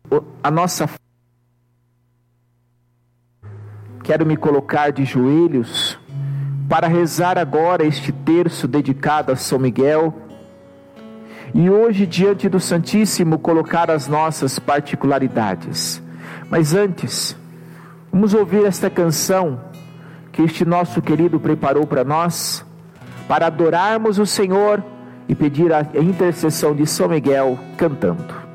a nossa... Quero me colocar de joelhos para rezar agora este terço dedicado a São Miguel. E hoje, diante do Santíssimo, colocar as nossas particularidades. Mas antes, vamos ouvir esta canção que este nosso querido preparou para nós, para adorarmos o Senhor e pedir a intercessão de São Miguel cantando.